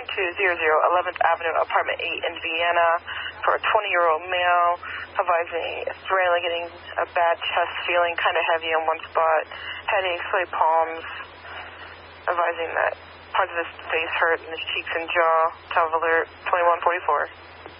11th Avenue, apartment 8 in Vienna, for a 20-year-old male, advising randomly getting a bad chest feeling, kind of heavy in one spot, headache, sweaty palms, advising that parts of his face hurt in his cheeks and jaw. Time of alert 21:44.